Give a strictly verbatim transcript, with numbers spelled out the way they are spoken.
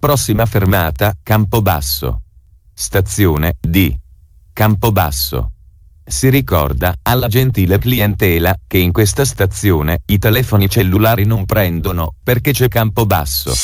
Prossima fermata, Campobasso. Stazione D. Campobasso. Si ricorda, alla gentile clientela, che in questa stazione, i telefoni cellulari non prendono, perché c'è Campobasso.